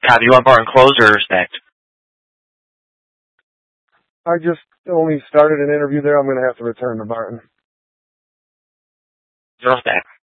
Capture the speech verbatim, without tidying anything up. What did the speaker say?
Copy. You want Barton closed or stacked? I just only started an interview there. I'm going to have to return to Barton. Zero stack.